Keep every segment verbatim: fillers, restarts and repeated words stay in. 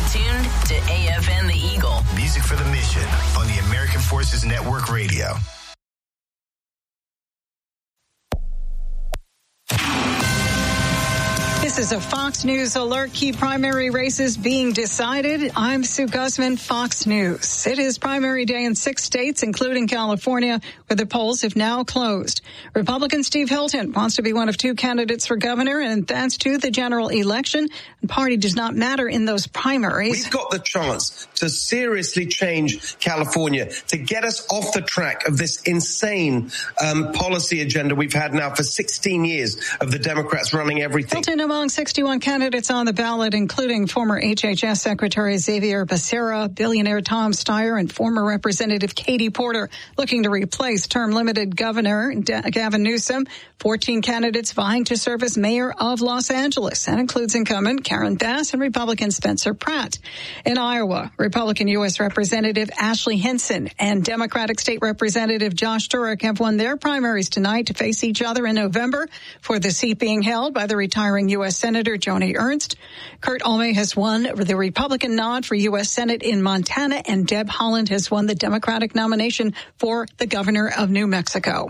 tuned to A F N The Eagle. Music for the mission on the American Forces Network Radio. This is a Fox News alert. Key primary races being decided. I'm Sue Guzman, Fox News. It is primary day in six states, including California, where the polls have now closed. Republican Steve Hilton wants to be one of two candidates for governor, and that's to the general election. And party does not matter in those primaries. We've got the chance to seriously change California, to get us off the track of this insane um, policy agenda we've had now for sixteen years of the Democrats running everything. Hilton among sixty-one candidates on the ballot, including former H H S Secretary Xavier Becerra, billionaire Tom Steyer, and former Representative Katie Porter, looking to replace term-limited Governor Gavin Newsom. fourteen candidates vying to serve as mayor of Los Angeles. That includes incumbent Karen Bass and Republican Spencer Pratt. In Iowa, Republican U S Representative Ashley Hinson and Democratic State Representative Josh Turek have won their primaries tonight to face each other in November for the seat being held by the retiring U S Senator Joni Ernst. Kurt Olmey has won the Republican nod for U S Senate in Montana, and Deb Haaland has won the Democratic nomination for the governor of New Mexico.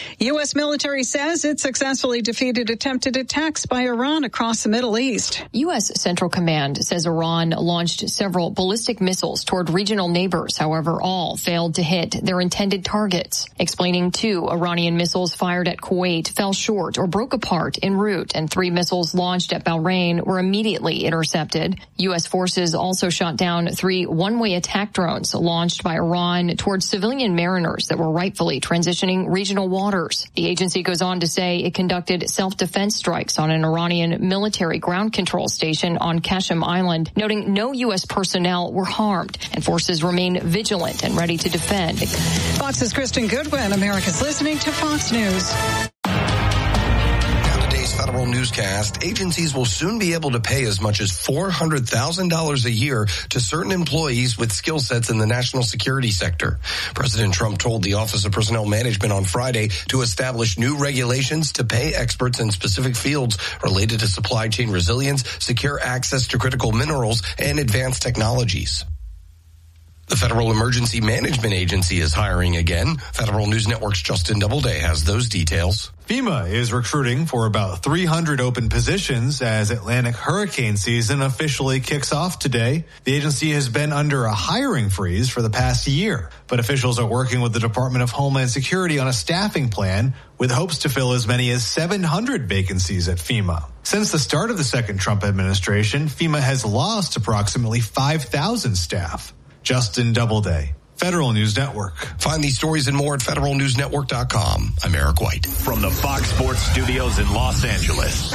U S military says it successfully defeated attempted attacks by Iran across the Middle East. U S Central Command says Iran launched several ballistic missiles toward regional neighbors. However, all failed to hit their intended targets, explaining two Iranian missiles fired at Kuwait fell short or broke apart en route, and three missiles launched at Bahrain were immediately intercepted. U S forces also shot down three one-way attack drones launched by Iran towards civilian mariners that were rightfully transitioning regional waters. The agency goes on to say it conducted self-defense strikes on an Iranian military ground control station on Qasem Island, noting no U S personnel were harmed, and forces remain vigilant and ready to defend. Fox's Kristen Goodwin. America's listening to Fox News. Federal newscast, agencies will soon be able to pay as much as four hundred thousand dollars a year to certain employees with skill sets in the national security sector. President Trump told the Office of Personnel Management on Friday to establish new regulations to pay experts in specific fields related to supply chain resilience, secure access to critical minerals, and advanced technologies. The Federal Emergency Management Agency is hiring again. Federal News Network's Justin Doubleday has those details. FEMA is recruiting for about three hundred open positions as Atlantic hurricane season officially kicks off today. The agency has been under a hiring freeze for the past year, but officials are working with the Department of Homeland Security on a staffing plan with hopes to fill as many as seven hundred vacancies at FEMA. Since the start of the second Trump administration, FEMA has lost approximately five thousand staff. Justin Doubleday, Federal News Network. Find these stories and more at federal news network dot com. I'm Eric White. From the Fox Sports Studios in Los Angeles,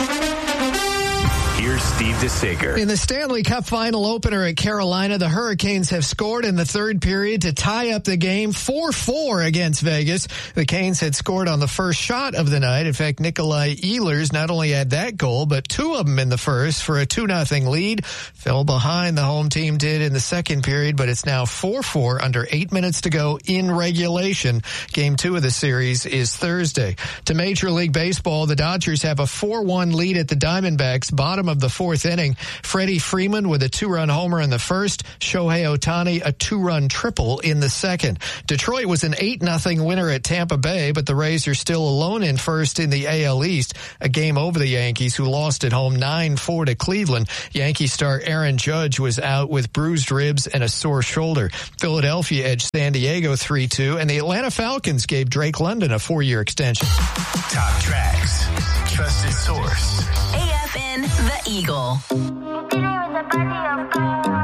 here's Steve DeSager. In the Stanley Cup final opener at Carolina, the Hurricanes have scored in the third period to tie up the game four four against Vegas. The Canes had scored on the first shot of the night. In fact, Nikolai Ehlers not only had that goal, but two of them in the first for a two nothing lead. Fell behind, the home team did in the second period, but it's now four four under eight minutes to go in regulation. Game two of the series is Thursday. To Major League Baseball, the Dodgers have a four one lead at the Diamondbacks, bottom of the fourth inning. Freddie Freeman with a two-run homer in the first. Shohei Ohtani a two-run triple in the second. Detroit was an eight nothing winner at Tampa Bay, but the Rays are still alone in first in the A L East, a game over the Yankees, who lost at home nine four to Cleveland. Yankee star Aaron Judge was out with bruised ribs and a sore shoulder. Philadelphia edged San Diego three two, and the Atlanta Falcons gave Drake London a four-year extension. Top tracks, trusted source. A F N The Eagle.